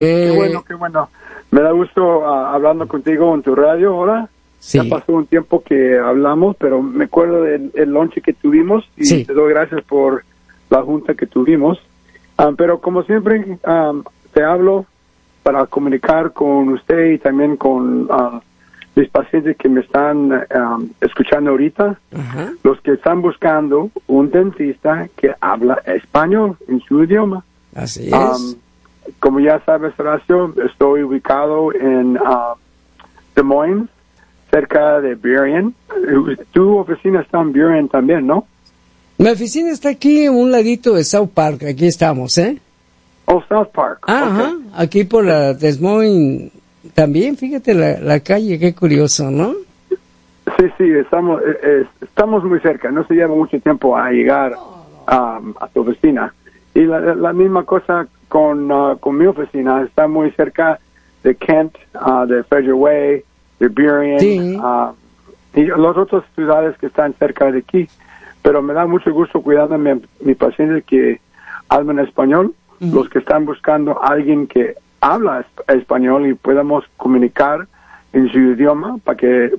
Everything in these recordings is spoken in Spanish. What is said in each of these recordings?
Qué bueno, qué bueno. Me da gusto hablando contigo en tu radio ahora. Sí. Ya pasó un tiempo que hablamos, pero me acuerdo del lunch que tuvimos y Sí. te doy gracias por la junta que tuvimos. Pero como siempre, te hablo para comunicar con usted y también con mis pacientes que me están escuchando ahorita. Ajá. Los que están buscando un dentista que habla español en su idioma. Así es. Como ya sabes, Horacio, estoy ubicado en Des Moines, cerca de Burien. Tu oficina está en Burien también, ¿no? Mi oficina está aquí, un ladito de South Park. Aquí estamos, ¿eh? Oh, South Park. Ajá, Okay. aquí por la Des Moines también, fíjate la calle, qué curioso, ¿no? Sí, estamos muy cerca. No se lleva mucho tiempo a llegar a tu oficina. Y la misma cosa con mi oficina. Está muy cerca de Kent, de Frederick Way, de Burien, Sí. y las otras ciudades que están cerca de aquí. Pero me da mucho gusto cuidar a mi paciente que hablan español. Los que están buscando a alguien que habla español y podamos comunicar en su idioma para que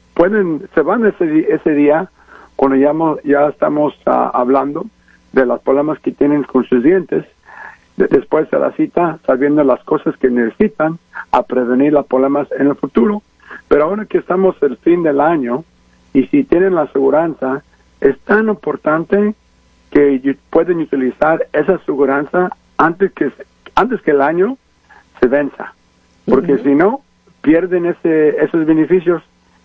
se van ese día cuando ya estamos hablando de los problemas que tienen con sus dientes, después de la cita, sabiendo las cosas que necesitan a prevenir los problemas en el futuro. Pero ahora que estamos el fin del año y si tienen la aseguranza, es tan importante que pueden utilizar esa aseguranza antes que el año se venza, porque si no, pierden esos beneficios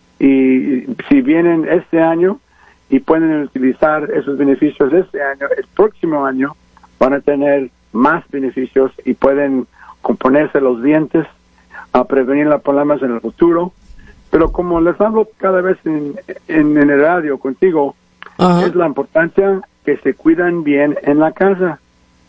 y si vienen este año y pueden utilizar esos beneficios este año, el próximo año van a tener más beneficios y pueden componerse los dientes a prevenir los problemas en el futuro. Pero como les hablo cada vez en el radio contigo, Ajá. es la importancia que se cuidan bien en la casa.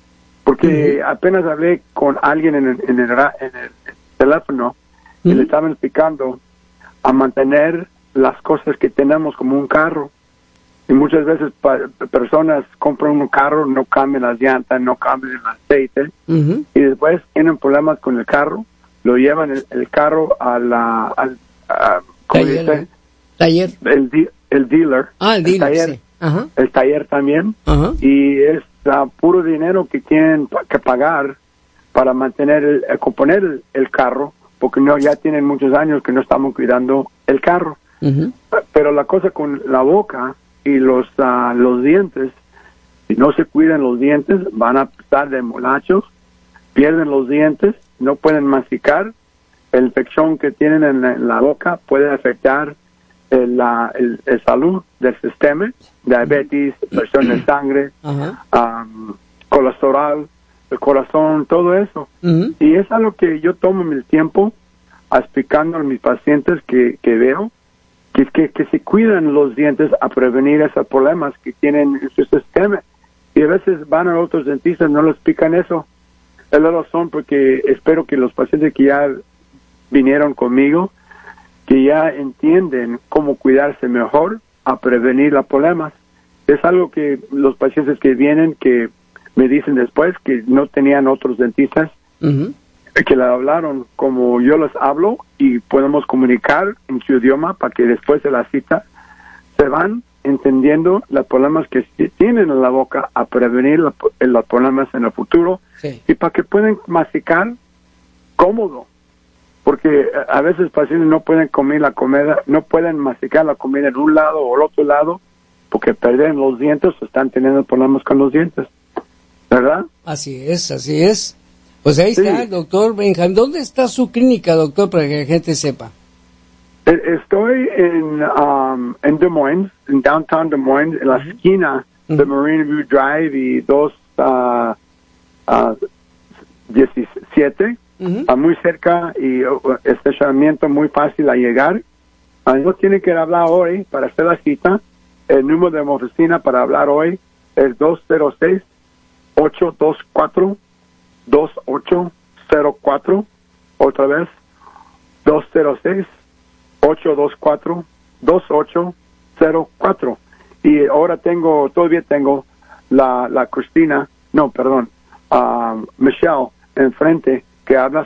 Porque apenas hablé con alguien en el teléfono y le estaban explicando a mantener las cosas que tenemos como un carro. Y muchas veces personas compran un carro, no cambian las llantas, no cambian el aceite, y después tienen problemas con el carro, lo llevan el carro al ¿cómo dice? Taller. El dealer. El dealer, taller, sí. Ajá. El taller también. Ajá. Y es puro dinero que tienen que pagar para mantener componer el carro, porque ya tienen muchos años que no estamos cuidando el carro. Pero la cosa con la boca y los dientes, si no se cuidan los dientes, van a estar de molachos, pierden los dientes, no pueden masticar, la infección que tienen en la boca puede afectar el salud del sistema, diabetes, presión de sangre, colesterol, el corazón, todo eso. Y es algo que yo tomo mi tiempo explicando a mis pacientes que veo, que se cuidan los dientes a prevenir esos problemas que tienen en su sistema. Y a veces van a otros dentistas, no les explican eso. Es la razón porque espero que los pacientes que ya vinieron conmigo, que ya entienden cómo cuidarse mejor a prevenir los problemas. Es algo que los pacientes que vienen, que me dicen después que no tenían otros dentistas, que le hablaron como yo les hablo y podemos comunicar en su idioma para que después de la cita se van entendiendo los problemas que tienen en la boca a prevenir los problemas en el futuro y para que puedan masticar cómodo. Porque a veces pacientes no pueden comer la comida, no pueden masticar la comida en un lado o el otro lado porque pierden los dientes o están teniendo problemas con los dientes. ¿Verdad? Así es, así es. Pues ahí está, doctor Benjamín. ¿Dónde está su clínica, doctor, para que la gente sepa? Estoy en Des Moines, en Downtown Des Moines, en la esquina de Marina View Drive y 217. Muy cerca y estacionamiento muy fácil a llegar. No tiene que hablar hoy para hacer la cita. El número de mi oficina para hablar hoy es 206-824-2804. Otra vez, 206-824-2804. Y ahora todavía tengo la Cristina, Michelle enfrente, que habla